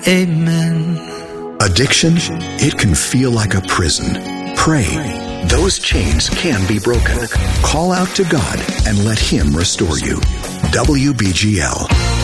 Amen. Addiction, it can feel like a prison. Pray. Those chains can be broken. Call out to God and let Him restore you. WBGL.